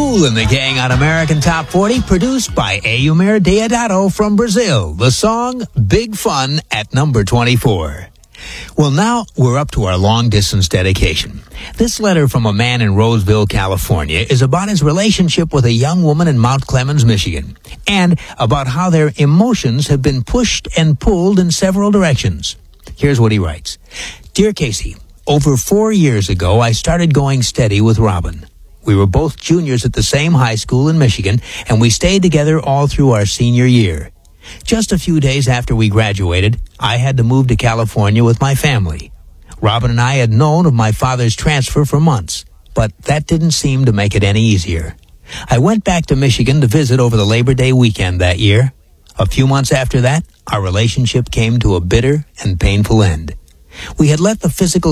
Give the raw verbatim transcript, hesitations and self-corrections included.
Kool and the Gang on American Top forty, produced by Eumir Deodato from Brazil. The song, Big Fun, at number twenty-four. Well, now we're up to our long-distance dedication. This letter from a man in Roseville, California, is about his relationship with a young woman in Mount Clemens, Michigan, and about how their emotions have been pushed and pulled in several directions. Here's what he writes. Dear Casey, over four years ago, I started going steady with Robin. We were both juniors at the same high school in Michigan, and we stayed together all through our senior year. Just a few days after we graduated, I had to move to California with my family. Robin and I had known of my father's transfer for months, but that didn't seem to make it any easier. I went back to Michigan to visit over the Labor Day weekend that year. A few months after that, our relationship came to a bitter and painful end. We had let the physical